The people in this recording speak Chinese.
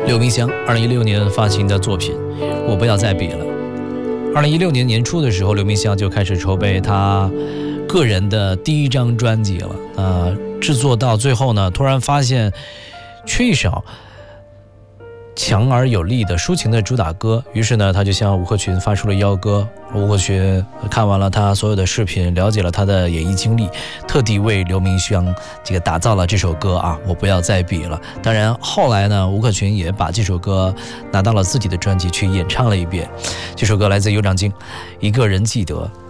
刘明湘2016年发行的作品《我不要再比了》。2016年年初的时候，刘明湘就开始筹备他个人的第一张专辑了。制作到最后呢，突然发现缺一首强而有力的抒情的主打歌，于是呢，他就向吴克群发出了邀歌。吴克群看完了他所有的视频，了解了他的演艺经历，特地为刘明湘打造了这首歌啊，我不要再比了。当然后来呢，吴克群也把这首歌拿到了自己的专辑去演唱了一遍。这首歌来自尤长靖，一个人记得。